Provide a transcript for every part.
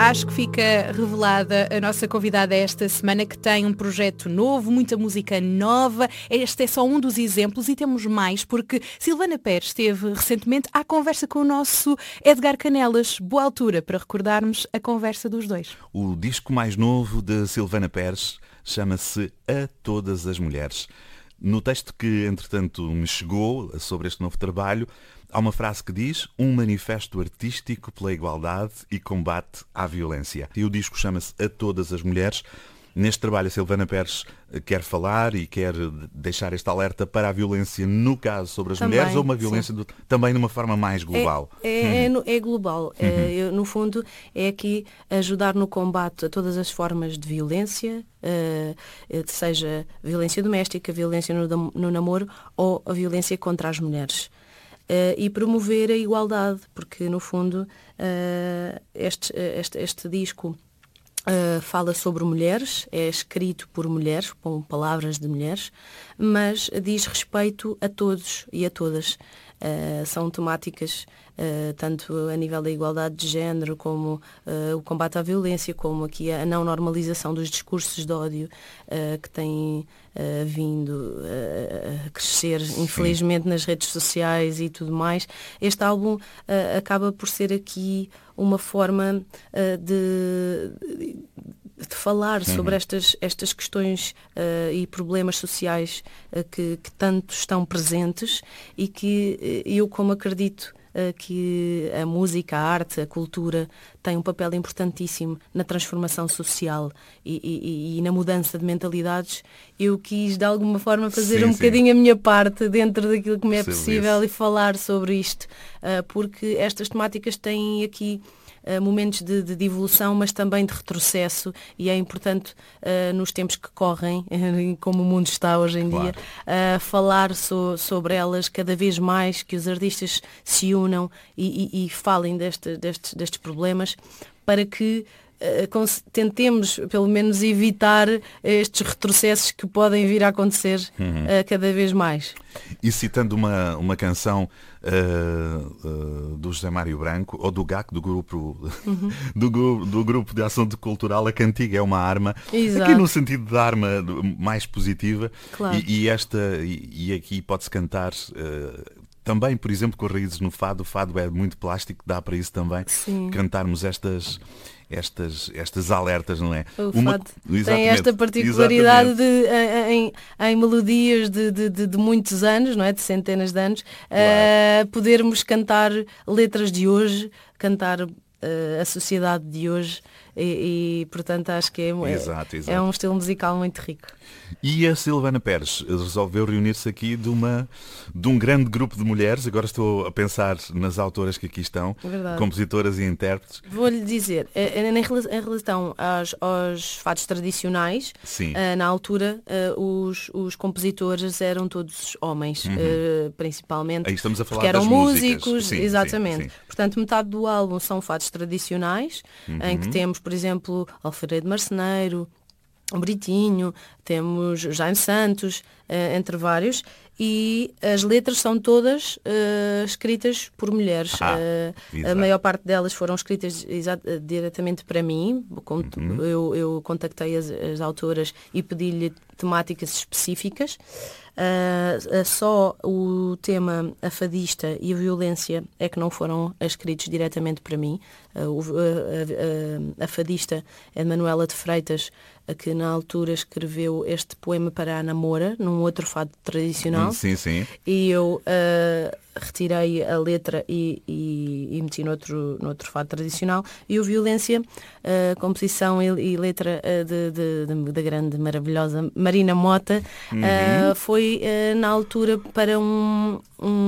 Acho que fica revelada a nossa convidada esta semana, que tem um projeto novo, muita música nova. Este é só um dos exemplos e temos mais, porque Silvana Pérez esteve recentemente à conversa com o nosso Edgar Canelas. Boa altura para recordarmos a conversa dos dois. O disco mais novo de Silvana Pérez chama-se A Todas as Mulheres. No texto que, entretanto, me chegou sobre este novo trabalho, há uma frase que diz: um manifesto artístico pela igualdade e combate à violência. E o disco chama-se A Todas as Mulheres. Neste trabalho a Silvana Pérez quer falar e quer deixar este alerta para a violência, no caso sobre as mulheres, ou uma violência também de uma forma mais global. É global. No fundo, é aqui ajudar no combate a todas as formas de violência, seja violência doméstica, violência no namoro ou a violência contra as mulheres. E promover a igualdade, porque no fundo este disco fala sobre mulheres, é escrito por mulheres, com palavras de mulheres, mas diz respeito a todos e a todas. São temáticas tanto a nível da igualdade de género, como o combate à violência, como aqui a não normalização dos discursos de ódio que têm vindo a crescer, infelizmente, nas redes sociais e tudo mais. Este álbum acaba por ser aqui uma forma de falar sobre estas questões e problemas sociais que tanto estão presentes e que eu, como acredito que a música, a arte, a cultura tem um papel importantíssimo na transformação social e na mudança de mentalidades, eu quis de alguma forma fazer bocadinho a minha parte dentro daquilo que me é possível e falar sobre isto, porque estas temáticas têm aqui momentos de evolução, mas também de retrocesso, e é importante nos tempos que correm, como o mundo está hoje em dia, falar sobre elas cada vez mais, que os artistas se unam e falem destes problemas, para que tentemos pelo menos evitar estes retrocessos que podem vir a acontecer cada vez mais. E citando uma canção do José Mário Branco, ou do GAC, do grupo do grupo de ação cultural, a cantiga é uma arma. Exato. Aqui no sentido de arma mais positiva. Claro. E aqui pode-se cantar também, por exemplo, com raízes no fado. O fado é muito plástico, dá para isso também. Sim. Cantarmos estas alertas, não é? O fado tem esta particularidade em melodias de muitos anos, não é? De centenas de anos, podermos cantar letras de hoje, cantar a sociedade de hoje e portanto acho que é um estilo musical muito rico. E a Silvana Pérez resolveu reunir-se aqui de um grande grupo de mulheres. Agora estou a pensar nas autoras que aqui estão, compositoras e intérpretes. Vou-lhe dizer, em relação aos fados tradicionais, na altura os compositores eram todos homens, principalmente. Aí estamos a falar porque eram das músicos, músicas. exatamente. Sim. Portanto, metade do álbum são fados tradicionais, em que temos, por exemplo, Alfredo Marceneiro, o Britinho, temos Jaime Santos, entre vários, e as letras são todas escritas por mulheres. A maior parte delas foram escritas diretamente para mim. Eu contactei as autoras e pedi-lhe temáticas específicas. Só o tema A Fadista e a Violência é que não foram escritos diretamente para mim. A Fadista é de Manuela de Freitas, que na altura escreveu este poema para a namora, num outro fado tradicional. Sim. E eu retirei a letra e meti noutro fado tradicional. E o Violência, composição e letra da grande, maravilhosa Marina Mota, foi na altura para uma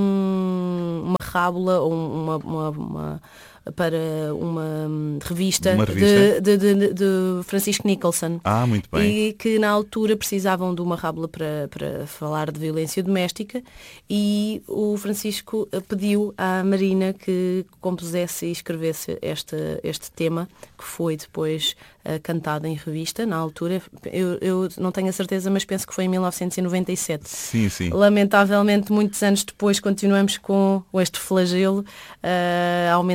rábula ou para uma revista, de Francisco Nicholson. Muito bem. E que na altura precisavam de uma rábula para falar de violência doméstica, e o Francisco pediu à Marina que compusesse e escrevesse este tema, que foi depois cantado em revista. Na altura, eu não tenho a certeza, mas penso que foi em 1997. Sim. Lamentavelmente, muitos anos depois, continuamos com este flagelo a aumentar cada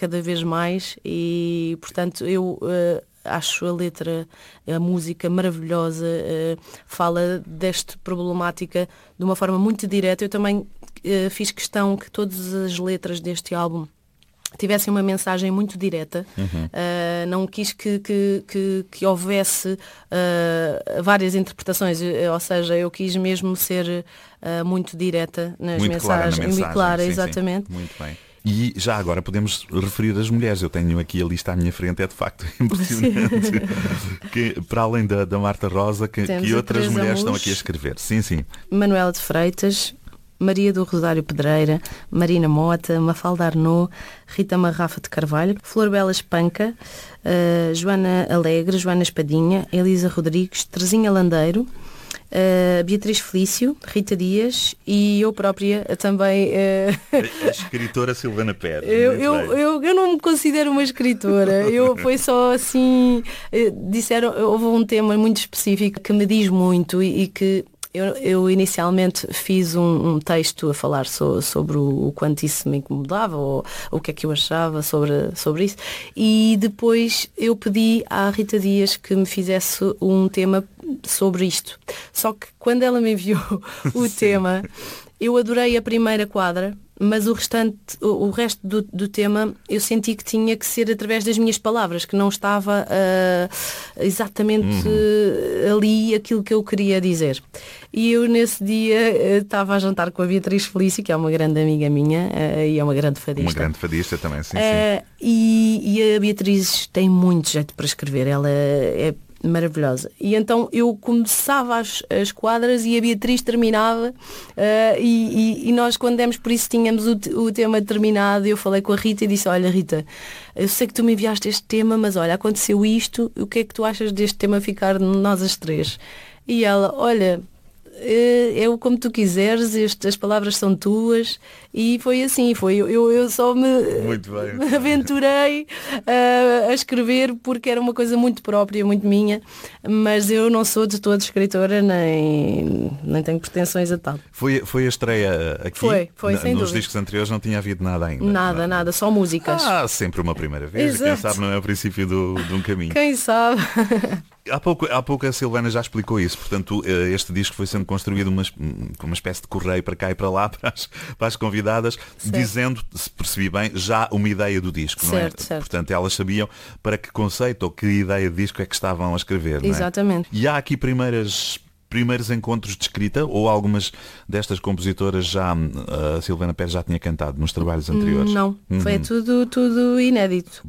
cada vez mais e, portanto, eu acho a letra, a música maravilhosa, fala desta problemática de uma forma muito direta. Eu também fiz questão que todas as letras deste álbum tivessem uma mensagem muito direta. Não quis que houvesse várias interpretações, ou seja, eu quis mesmo ser muito direta nas muito mensagens. Muito clara, sim, exatamente. Sim. Muito bem. E já agora podemos referir as mulheres. Eu tenho aqui a lista à minha frente, é de facto impressionante. Que, para além da Marta Rosa, que outras mulheres estão aqui a escrever? Sim, sim. Manuela de Freitas, Maria do Rosário Pedreira, Marina Mota, Mafalda Arnaud, Rita Marrafa de Carvalho, Flor Bela Espanca, Joana Alegre, Joana Espadinha, Elisa Rodrigues, Terezinha Landeiro, Beatriz Felício, Rita Dias e eu própria também. A escritora Silvana Pérez. Eu não me considero uma escritora. Foi só assim. Houve um tema muito específico que me diz muito e que eu inicialmente fiz um texto a falar sobre o quanto isso me incomodava ou o que é que eu achava sobre isso, e depois eu pedi à Rita Dias que me fizesse um tema sobre isto. Só que quando ela me enviou o tema, eu adorei a primeira quadra, mas o resto do tema eu senti que tinha que ser através das minhas palavras, que não estava exatamente ali aquilo que eu queria dizer. E eu nesse dia estava a jantar com a Beatriz Felício, que é uma grande amiga minha e é uma grande fadista. Uma grande fadista também, sim. E a Beatriz tem muito jeito para escrever, ela é maravilhosa. E então eu começava as quadras e a Beatriz terminava e nós, quando demos por isso, tínhamos o tema terminado. Eu falei com a Rita e disse: olha, Rita, eu sei que tu me enviaste este tema, mas olha, aconteceu isto, o que é que tu achas deste tema ficar nós as três? E ela: olha, eu como tu quiseres, as palavras são tuas. E foi assim, eu só me aventurei a escrever porque era uma coisa muito própria, muito minha, mas eu não sou de toda escritora, nem tenho pretensões a tal. Foi a estreia aqui? Foi sem Nos dúvida. discos anteriores não tinha havido nada ainda? Nada, só músicas. Sempre uma primeira vez. Exato. Quem sabe não é o princípio de um caminho. Quem sabe? Há pouco a Silvana já explicou isso. Portanto, este disco foi sendo construído com uma espécie de correio para cá e para lá, para as convidadas, certo, dizendo, se percebi bem, já uma ideia do disco, certo, não é? Certo. Portanto, elas sabiam para que conceito ou que ideia de disco é que estavam a escrever, não é? Exatamente. E há aqui primeiros encontros de escrita, ou algumas destas compositoras a Silvana Pérez já tinha cantado nos trabalhos anteriores? Não, foi tudo inédito.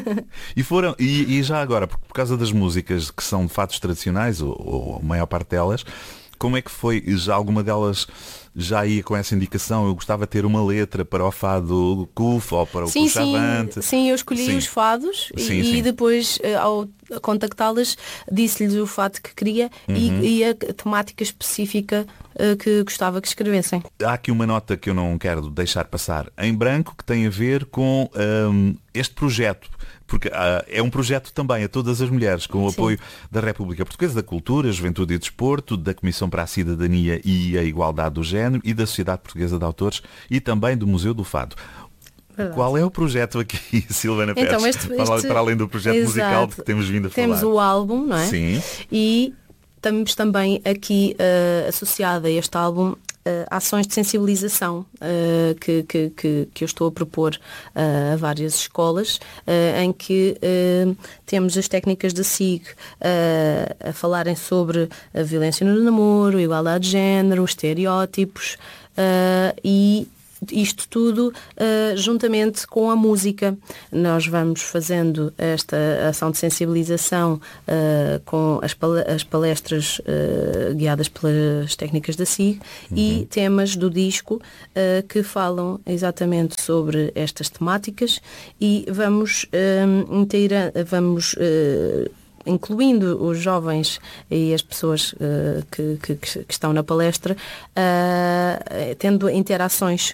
E já agora, por causa das músicas que são de fatos tradicionais, ou a maior parte delas, como é que foi? Já alguma delas já ia com essa indicação? Eu gostava de ter uma letra para o fado CUF ou para o Chavante. Sim, eu escolhi os fados e depois, ao contactá-las, disse-lhes o fado que queria e a temática específica que gostava que escrevessem. Há aqui uma nota que eu não quero deixar passar em branco, que tem a ver com este projeto. Porque é um projeto também a todas as mulheres, com o apoio da República Portuguesa da Cultura, Juventude e Desporto, da Comissão para a Cidadania e a Igualdade do Género e da Sociedade Portuguesa de Autores e também do Museu do Fado. Verdade. Qual é o projeto aqui, Silvana Pérez? Então, para além do projeto musical que temos vindo a falar. Temos o álbum, não é? Sim. E temos também aqui associada a este álbum ações de sensibilização que eu estou a propor a várias escolas, em que temos as técnicas da SIG a falarem sobre a violência no namoro, a igualdade de género, os estereótipos e isto tudo juntamente com a música. Nós vamos fazendo esta ação de sensibilização com as palestras guiadas pelas técnicas da SIG e temas do disco que falam exatamente sobre estas temáticas e vamos incluindo os jovens e as pessoas que estão na palestra, tendo interações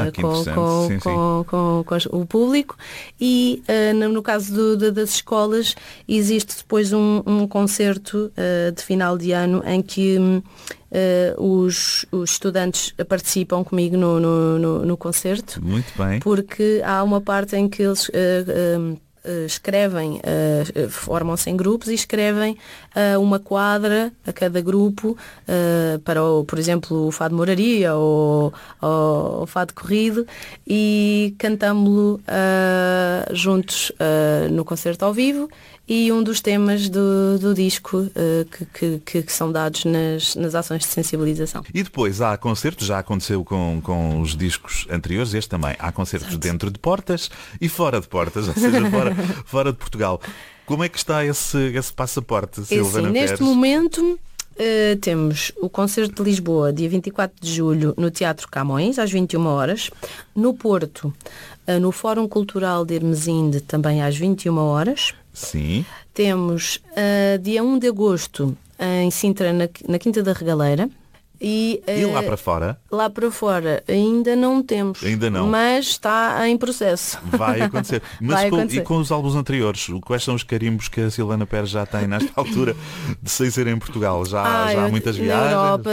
com o público. E no caso das escolas, existe depois um concerto de final de ano em que os estudantes participam comigo no concerto. Muito bem. Porque há uma parte em que eles escrevem, formam-se em grupos e escrevem uma quadra a cada grupo para, por exemplo, o Fado Moraria ou o Fado Corrido, e cantámo-lo juntos no concerto ao vivo. E um dos temas do disco que são dados nas ações de sensibilização. E depois há concertos, já aconteceu com os discos anteriores, este também. Há concertos dentro de portas e fora de portas, ou seja, fora de Portugal. Como é que está esse passaporte, Silvana Peres? Neste momento temos o concerto de Lisboa, dia 24 de julho, no Teatro Camões, às 21 horas. No Porto, no Fórum Cultural de Hermesinde, também às 21 horas. Sim. Temos dia 1 de agosto em Sintra, na Quinta da Regaleira. E lá para fora? Lá para fora ainda não temos. Ainda não. Mas está em processo. Vai acontecer. Mas e com os álbuns anteriores? Quais são os carimbos que a Silvana Peres já tem nesta altura de sem ser em Portugal? Já há muitas viagens? Na Europa,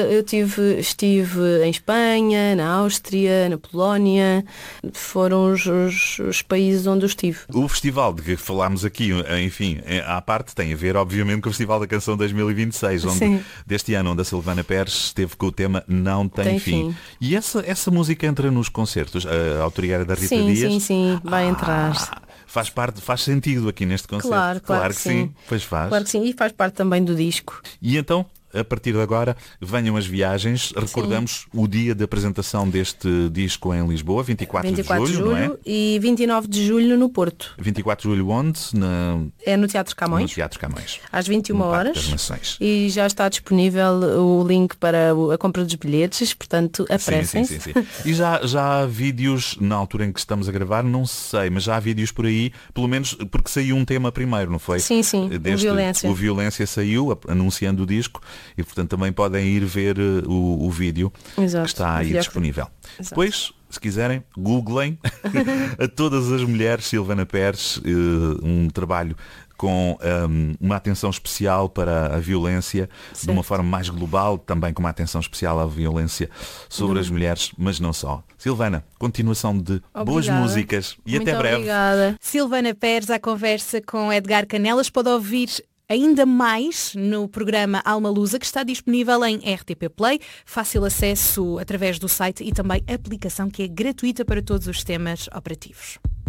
eu estive em Espanha, na Áustria, na Polónia. Foram os países onde eu estive. O festival de que falámos aqui, enfim, à parte, tem a ver, obviamente, com o Festival da Canção 2026, deste ano, onde a Silvana Peres esteve com o tema Não Tem Fim. E essa música entra nos concertos? A autoria era da Rita Dias? Sim, vai entrar. Faz sentido aqui neste concerto. Claro que sim. Pois faz. Claro que sim, e faz parte também do disco. E então, a partir de agora, venham as viagens. Recordamos o dia de apresentação deste disco em Lisboa, 24 de julho, não é? E 29 de julho no Porto. 24 de julho onde? É no Teatro Camões. No Teatro Camões. Às 21 horas. E já está disponível o link para a compra dos bilhetes, portanto, apressem-se. Sim. E já há vídeos, na altura em que estamos a gravar, não sei, mas já há vídeos por aí, pelo menos porque saiu um tema primeiro, não foi? Sim, o Violência saiu, anunciando o disco. E, portanto, também podem ir ver o vídeo. Exato, que está aí disponível. Exato. Depois, se quiserem, googlem a todas as mulheres, Silvana Peres, um trabalho com uma atenção especial para a violência, de uma forma mais global, também com uma atenção especial à violência sobre as mulheres, mas não só. Silvana, continuação de boas músicas e muito até breve. Obrigada. Silvana Peres, à conversa com Edgar Canelas. Pode ouvir ainda mais no programa Alma Lusa, que está disponível em RTP Play, fácil acesso através do site e também aplicação que é gratuita para todos os sistemas operativos.